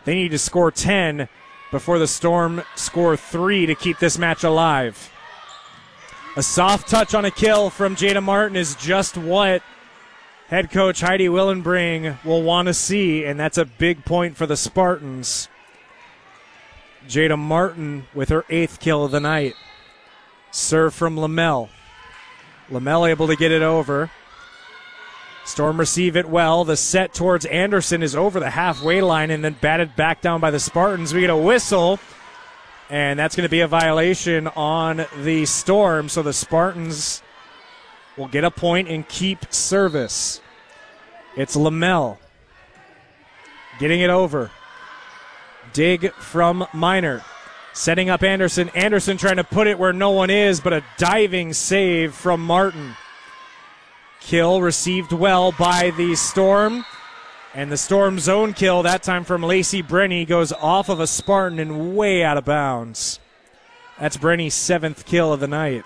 They need to score 10 before the Storm score 3 to keep this match alive. A soft touch on a kill from Jada Martin is just what head coach Heidi Willenbring will want to see, and that's a big point for the Spartans. Jada Martin with her 8th kill of the night. Serve from Lamel. Lamel able to get it over. Storm receive it well. The set towards Anderson is over the halfway line and then batted back down by the Spartans. We get a whistle, and that's going to be a violation on the Storm, so the Spartans will get a point and keep service. It's Lamel getting it over. Dig from Minor. Setting up Anderson. Anderson trying to put it where no one is, but a diving save from Martin. Kill received well by the Storm. And the Storm's own kill, that time from Lacey Brenny, goes off of a Spartan and way out of bounds. That's Brenny's 7th kill of the night.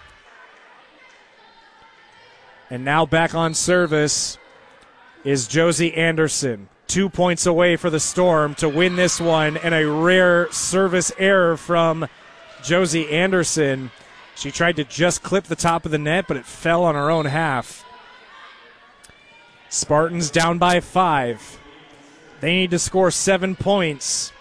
And now back on service is Josie Anderson. 2 points away for the Storm to win this one, and a rare service error from Josie Anderson. She tried to just clip the top of the net, but it fell on her own half. Spartans down by 5. They need to score 7 points.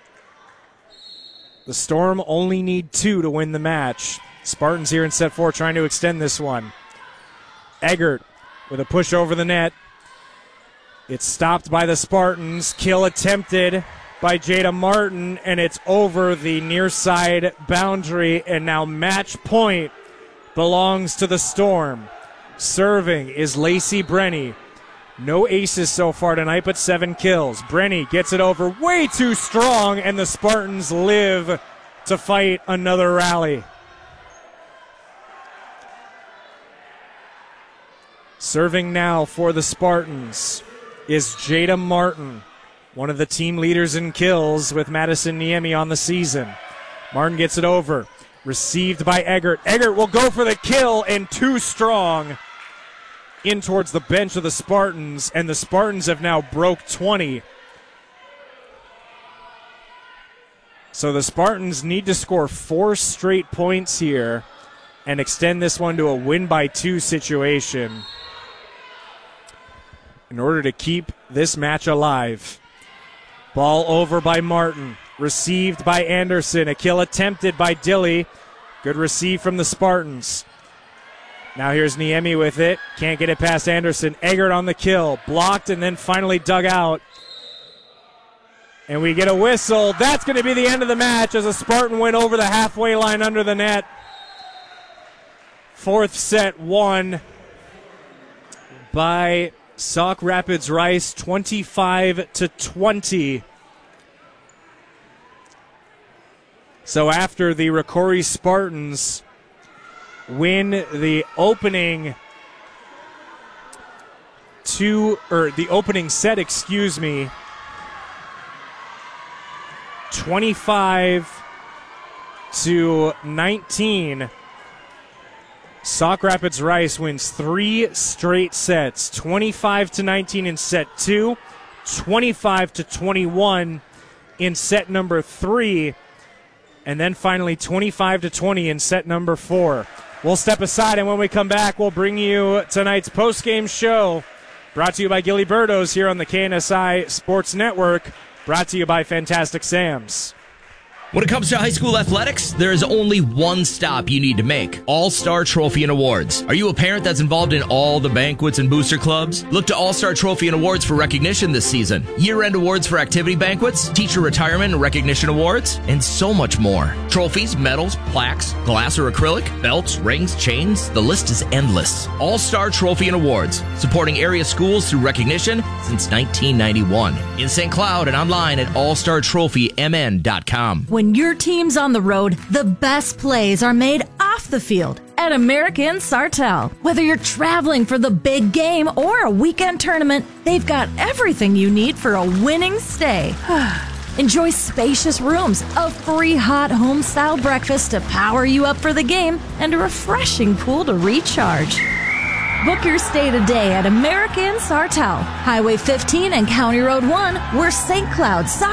The Storm only need 2 to win the match. Spartans here in set 4 trying to extend this one. Eggert with a push over the net. It's stopped by the Spartans. Kill attempted by Jada Martin, and it's over the near side boundary, and now match point belongs to the Storm. Serving is Lacey Brenny. No aces so far tonight, but 7 kills. Brenny gets it over way too strong, and the Spartans live to fight another rally. Serving now for the Spartans is Jada Martin, one of the team leaders in kills with Madison Niemi on the season. Martin gets it over. Received by Eggert. Eggert will go for the kill, and too strong in towards the bench of the Spartans, and the Spartans have now broke 20. So the Spartans need to score 4 straight points here and extend this one to a win-by-2 situation in order to keep this match alive. Ball over by Martin. Received by Anderson. A kill attempted by Dilly. Good receive from the Spartans. Now here's Niemi with it. Can't get it past Anderson. Eggert on the kill. Blocked and then finally dug out. And we get a whistle. That's going to be the end of the match as a Spartan went over the halfway line under the net. 4th set won by Sauk Rapids Rice, 25-20. So after the Rocori Spartans win the opening set, 25-19. Sauk Rapids Rice wins 3 straight sets, 25-19 in set 2, 25-21 in set number 3, and then finally 25-20 in set number 4. We'll step aside, and when we come back, we'll bring you tonight's post-game show, brought to you by Giliberto's here on the KNSI Sports Network, brought to you by Fantastic Sam's. When it comes to high school athletics, there is only one stop you need to make: All-Star Trophy and Awards. Are you a parent that's involved in all the banquets and booster clubs? Look to All-Star Trophy and Awards for recognition this season. Year-end awards for activity banquets, teacher retirement and recognition awards, and so much more. Trophies, medals, plaques, glass or acrylic, belts, rings, chains, the list is endless. All-Star Trophy and Awards, supporting area schools through recognition since 1991. In St. Cloud and online at allstartrophymn.com. When your team's on the road, the best plays are made off the field at American Sartell. Whether you're traveling for the big game or a weekend tournament, they've got everything you need for a winning stay. Enjoy spacious rooms, a free hot home-style breakfast to power you up for the game, and a refreshing pool to recharge. Book your stay today at American Sartell, Highway 15 and County Road 1, where St. Cloud